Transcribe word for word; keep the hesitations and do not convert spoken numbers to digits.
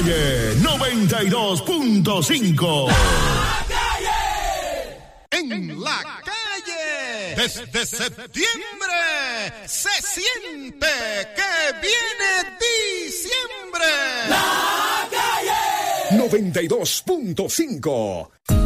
calle noventa y dos punto cinco. En la calle, desde septiembre, se siente que viene diciembre. La calle noventa y dos punto cinco.